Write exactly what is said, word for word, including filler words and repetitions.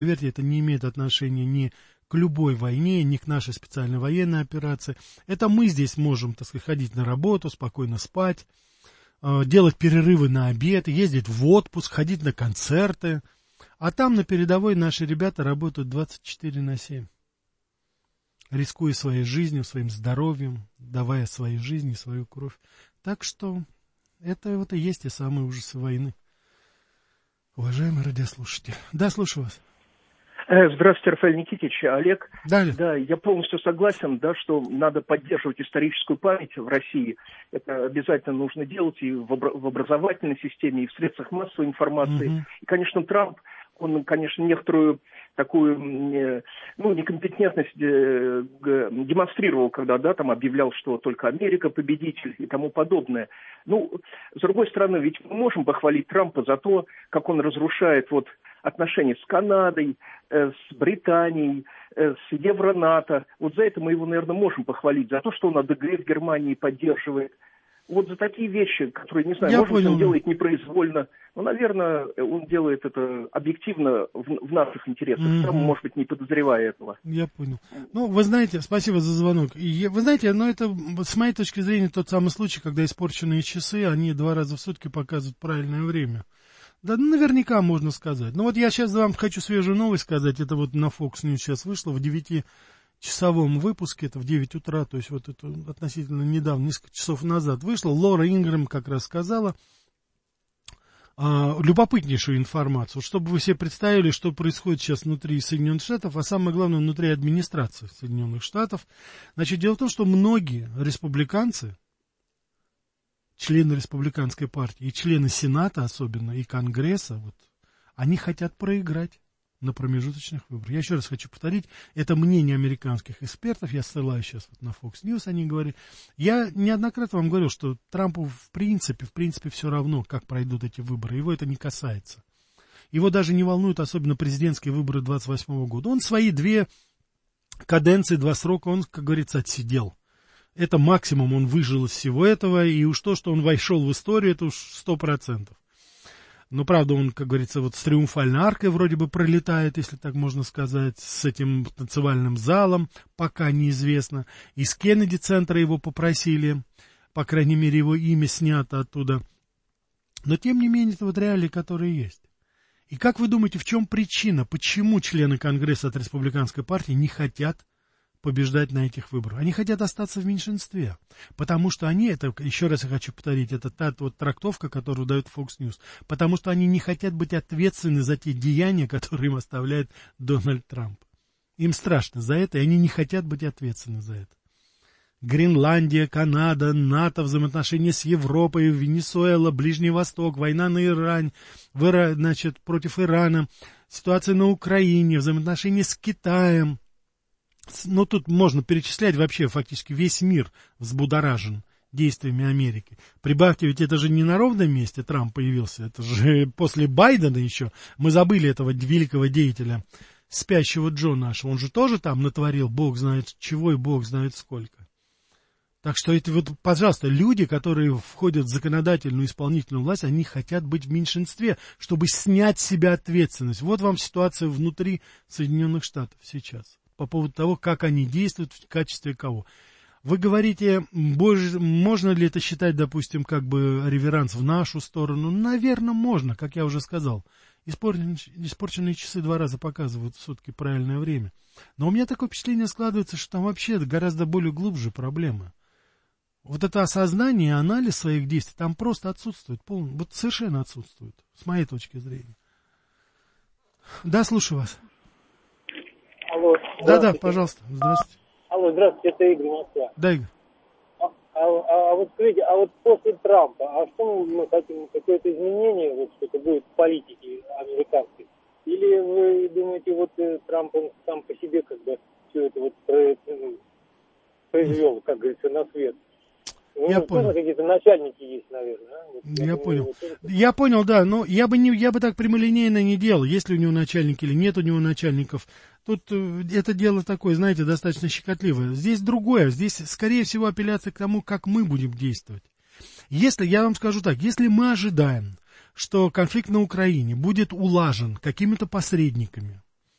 Поверьте, это не имеет отношения ни к любой войне, ни к нашей специальной военной операции. Это мы здесь можем, так сказать, ходить на работу, спокойно спать, делать перерывы на обед, ездить в отпуск, ходить на концерты. А там на передовой наши ребята работают двадцать четыре на семь, рискуя своей жизнью, своим здоровьем, давая своей жизни свою кровь. Так что это вот и есть те самые ужасы войны. Уважаемый радиослушатель. Да, слушаю вас. Здравствуйте, Рафаэль Никитич, Олег. Далее. Да, я полностью согласен, да, что надо поддерживать историческую память в России. Это обязательно нужно делать и в, обра- в образовательной системе, и в средствах массовой информации. Угу. И, конечно, Трамп, он, конечно, некоторую такую, ну, некомпетентность демонстрировал, когда, да, там объявлял, что только Америка победитель и тому подобное. Ну, с другой стороны, ведь мы можем похвалить Трампа за то, как он разрушает вот отношения с Канадой, э, с Британией, э, с Евро-НАТО. Вот за это мы его, наверное, можем похвалить. За то, что он АДГ в Германии поддерживает. Вот за такие вещи, которые, не знаю, Я может быть, понял. Он делает непроизвольно. Но, наверное, он делает это объективно в, в наших интересах. Mm-hmm. Сам, может быть, не подозревая этого. Я понял. Ну, вы знаете, спасибо за звонок. И, вы знаете, ну, это, с моей точки зрения, тот самый случай, когда испорченные часы, они два раза в сутки показывают правильное время. Да, наверняка можно сказать. Ну вот я сейчас вам хочу свежую новость сказать. Это вот на Fox News сейчас вышло в девятичасовом выпуске. Это в девять утра, то есть вот это относительно недавно, несколько часов назад вышло. Лора Ингрэм как раз сказала а, любопытнейшую информацию. Чтобы вы себе представили, что происходит сейчас внутри Соединенных Штатов, а самое главное, внутри администрации Соединенных Штатов. Значит, дело в том, что многие республиканцы, члены республиканской партии, и члены Сената особенно, и Конгресса, вот, они хотят проиграть на промежуточных выборах. Я еще раз хочу повторить, это мнение американских экспертов, я ссылаюсь сейчас вот на Fox News, они говорят. Я неоднократно вам говорил, что Трампу в принципе, в принципе все равно, как пройдут эти выборы, его это не касается. Его даже не волнуют особенно президентские выборы двадцать восьмого года. Он свои две каденции, два срока, он, как говорится, отсидел. Это максимум он выжил из всего этого, и уж то, что он вошел в историю, это уж сто процентов. Но, правда, он, как говорится, вот с триумфальной аркой вроде бы пролетает, если так можно сказать, с этим танцевальным залом, пока неизвестно. Из Кеннеди-центра его попросили, по крайней мере, его имя снято оттуда. Но, тем не менее, это вот реалии, которые есть. И как вы думаете, в чем причина, почему члены Конгресса от республиканской партии не хотят побеждать на этих выборах? Они хотят остаться в меньшинстве, потому что они, это, еще раз я хочу повторить, это та вот трактовка, которую дает Fox News, потому что они не хотят быть ответственны за те деяния, которые им оставляет Дональд Трамп. Им страшно за это, и они не хотят быть ответственны за это. Гренландия, Канада, НАТО, взаимоотношения с Европой, Венесуэла, Ближний Восток, война на Иране, в Ира, значит, против Ирана, ситуация на Украине, взаимоотношения с Китаем. Ну, тут можно перечислять вообще фактически весь мир взбудоражен действиями Америки. Прибавьте, ведь это же не на ровном месте Трамп появился, это же после Байдена еще. Мы забыли этого великого деятеля, спящего Джо нашего. Он же тоже там натворил, бог знает чего и бог знает сколько. Так что это вот, пожалуйста, люди, которые входят в законодательную и исполнительную власть, они хотят быть в меньшинстве, чтобы снять с себя ответственность. Вот вам ситуация внутри Соединенных Штатов сейчас. По поводу того, как они действуют, в качестве кого. Вы говорите, боже, можно ли это считать, допустим, как бы реверанс в нашу сторону? Наверное, можно, как я уже сказал. Испорченные, испорченные часы два раза показывают в сутки правильное время. Но у меня такое впечатление складывается, что там вообще гораздо более глубже проблема. Вот это осознание и анализ своих действий там просто отсутствует, полностью, вот совершенно отсутствует, с моей точки зрения. Да, слушаю вас. Алло. Да, да, пожалуйста, здравствуйте. Алло, здравствуйте, это Игорь Москва. Да, Игорь. А, а, а вот скажите, а вот после Трампа, а что мы хотим, какое-то изменение, вот что-то будет в политике американской? Или вы думаете, вот Трамп, он сам по себе как бы все это вот произвел, как говорится, на свет? Ну, я тоже понял. Какие-то начальники есть, наверное. А? Вот, я я понял. думаю, вот... Я понял, да, но я бы, не, я бы так прямолинейно не делал, есть ли у него начальник или нет у него начальников. Тут э, это дело такое, знаете, достаточно щекотливое. Здесь другое, здесь, скорее всего, апелляция к тому, как мы будем действовать. Если, я вам скажу так, если мы ожидаем, что конфликт на Украине будет улажен какими-то посредниками,